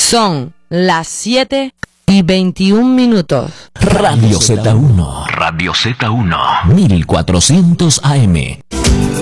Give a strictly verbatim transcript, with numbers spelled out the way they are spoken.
Son las siete y veintiún minutos. Radio Z uno. Radio Z uno. mil cuatrocientos A M.